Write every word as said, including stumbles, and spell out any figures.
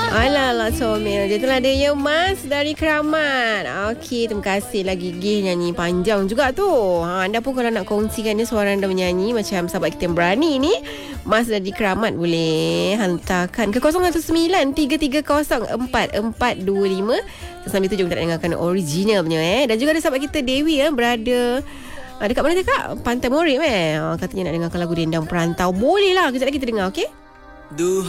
Alah lah comel. Dia telah ada ya Mas dari Keramat. Okey, terima kasih lah Gigih nyanyi panjang juga tu. Ha, anda pun kalau nak kongsikan ni suara anda menyanyi macam sahabat kita yang berani ni, Mas dari Keramat boleh hantarkan ke kosong satu sembilan tiga tiga kosong empat empat dua lima. Sambil tu jom kita dengarkan original punya eh. Dan juga ada sahabat kita Dewi eh, berada ha, dekat mana dekat? Pantai Morim eh. Ha, katanya nak dengarkan lagu Dendang Perantau. Boleh lah, kejap lagi kita dengar, okey?